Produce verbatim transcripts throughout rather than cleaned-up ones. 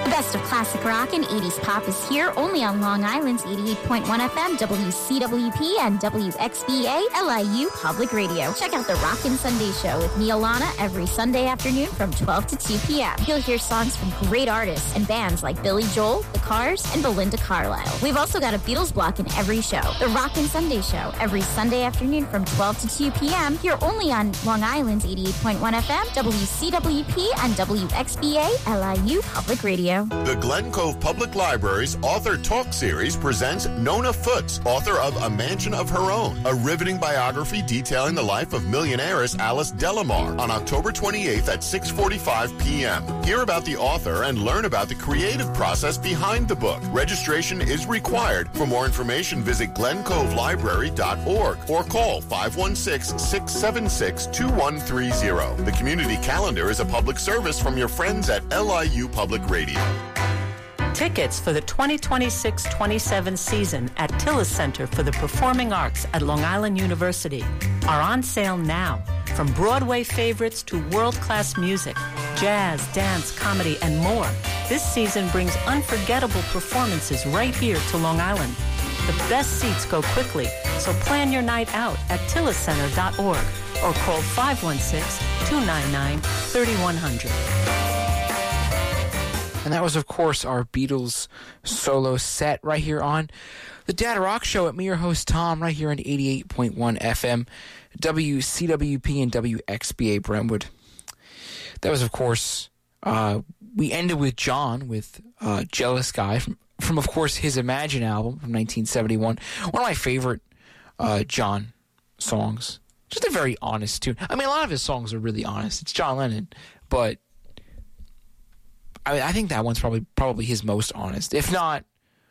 best of classic rock and eighties pop is here only on Long Island's eighty-eight point one F M, W C W P, and W X B A L I U Public Radio. Check out the Rockin' Sunday Show with me, Alana, every Sunday afternoon from twelve to two p.m. You'll hear songs from great artists and bands like Billy Joel, The Cars, and Belinda Carlisle. We've also got a Beatles block in every show. The Rockin' Sunday Show, every Sunday afternoon from twelve to two p.m. here only on Long Island's eighty-eight point one F M, W C W P, and W X B A L I U Public Radio. The Glen Cove Public Library's Author Talk Series presents Nona Foots, author of A Mansion of Her Own, a riveting biography detailing the life of millionairess Alice Delamar, on October twenty-eighth at six forty-five p.m. Hear about the author and learn about the creative process behind the book. Registration is required. For more information, visit glen cove library dot org or call five one six, six seven six, two one three zero. The community calendar is a public service from your friends at L I U Public Radio. Tickets for the twenty twenty-six twenty-seven season at Tillis Center for the Performing Arts at Long Island University are on sale now. From Broadway favorites to world-class music, jazz, dance, comedy, and more, this season brings unforgettable performances right here to Long Island. The best seats go quickly, so plan your night out at tillis center dot org or call five one six, two nine nine, three one zero zero. And that was, of course, our Beatles solo set right here on the Dad Rock Show with me, your host, Tom, right here on eighty-eight point one F M, W C W P and W X B A Brentwood. That was, of course, uh, we ended with John with uh, Jealous Guy from, from, of course, his Imagine album from nineteen seventy-one. One of my favorite uh, John songs. Just a very honest tune. I mean, a lot of his songs are really honest. It's John Lennon, but I mean, I think that one's probably probably his most honest. If not,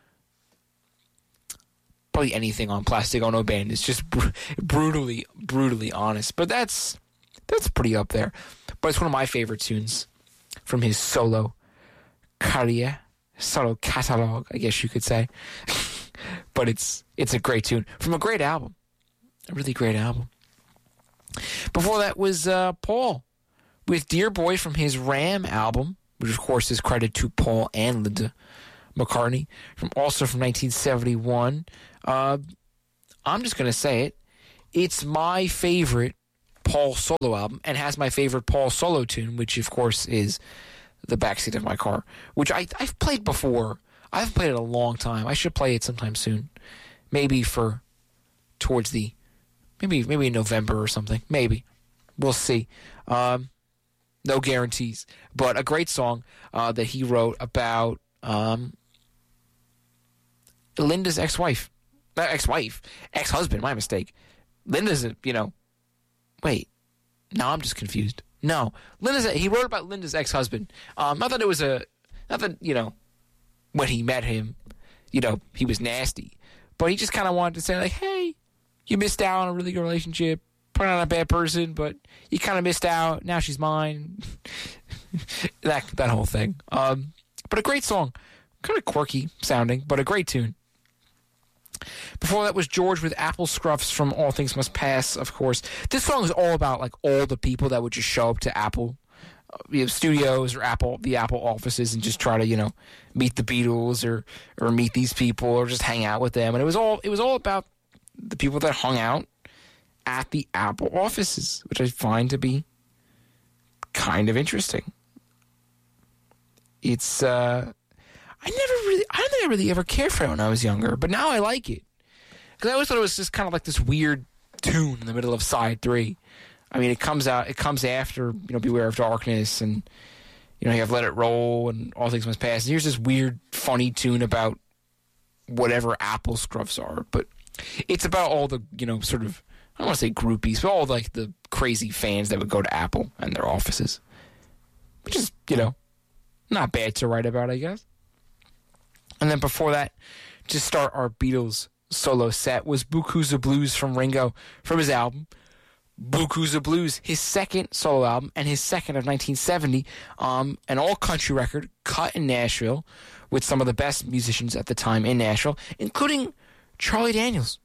probably anything on Plastic Ono Band is just br- brutally, brutally honest. But that's that's pretty up there. But it's one of my favorite tunes from his solo career, solo catalog, I guess you could say. But it's it's a great tune from a great album, a really great album. Before that was uh, Paul with Dear Boy from his Ram album, which of course is credited to Paul and Linda McCartney, from also from nineteen seventy-one. Uh, I'm just going to say it. It's my favorite Paul solo album and has my favorite Paul solo tune, which of course is The Backseat of My Car, which I, I've played before. I haven't played it in a long time. I should play it sometime soon. Maybe for towards the, maybe maybe in November or something. Maybe. We'll see. Um, no guarantees. But a great song uh, that he wrote about um, Linda's ex-wife. Uh, ex-wife. Ex-husband, my mistake. Linda's, a, you know, wait. No, I'm just confused. No. Linda's a, he wrote about Linda's ex-husband. Um, not that it was a, not that, you know, when he met him, you know, he was nasty. But he just kind of wanted to say, like, hey, you missed out on a really good relationship. Probably not a bad person, but you kind of missed out. Now she's mine. that that whole thing. Um, but a great song. Kind of quirky sounding, but a great tune. Before that was George with Apple Scruffs from All Things Must Pass, of course. This song is all about, like, all the people that would just show up to Apple uh, you know, studios or Apple, the Apple offices and just try to, you know, meet the Beatles or or meet these people or just hang out with them. And it was all it was all about the people that hung out at the Apple offices, which I find to be kind of interesting. It's, uh, I never really, I don't think I really ever cared for it when I was younger, but now I like it. Because I always thought it was just kind of like this weird tune in the middle of side three. I mean, it comes out, it comes after, you know, Beware of Darkness, and, you know, you have Let It Roll and All Things Must Pass. And here's this weird, funny tune about whatever Apple Scruffs are, but it's about all the, you know, sort of, I don't want to say groupies, but all like the crazy fans that would go to Apple and their offices. Which is, you know, not bad to write about, I guess. And then before that, to start our Beatles solo set, was Bukuza Blues from Ringo from his album Bukuza Blues, his second solo album and his second of nineteen seventy, um, an all-country record cut in Nashville with some of the best musicians at the time in Nashville, including Charlie Daniels.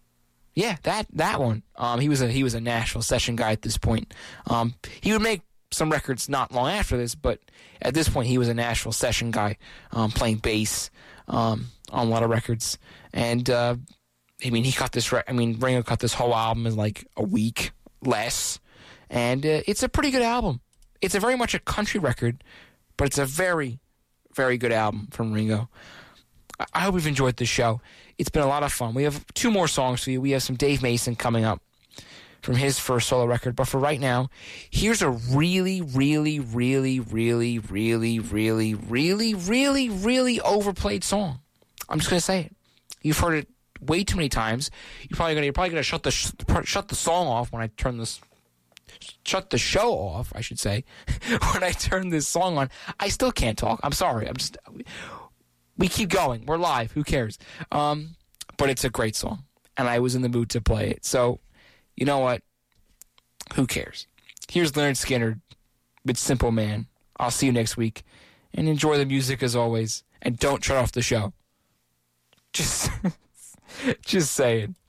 Yeah, that that one. Um, he was a he was a Nashville session guy at this point. Um, he would make some records not long after this, but at this point he was a Nashville session guy, um, playing bass um, on a lot of records. And uh, I mean, he cut this. Re- I mean, Ringo cut this whole album in like a week less, and uh, it's a pretty good album. It's a very much a country record, but it's a very, very good album from Ringo. I, I hope you've enjoyed this show. It's been a lot of fun. We have two more songs for you. We have some Dave Mason coming up from his first solo record. But for right now, here's a really, really, really, really, really, really, really, really, really overplayed song. I'm just gonna say it. You've heard it way too many times. You're probably gonna you're probably gonna shut the sh- shut the song off when I turn this shut the show off. I should say when I turn this song on. I still can't talk. I'm sorry. I'm just. We keep going. We're live. Who cares? Um, but it's a great song, and I was in the mood to play it. So. You know what? Who cares? Here's Lynyrd Skynyrd with Simple Man. I'll see you next week. And enjoy the music as always. And don't shut off the show. Just, just saying.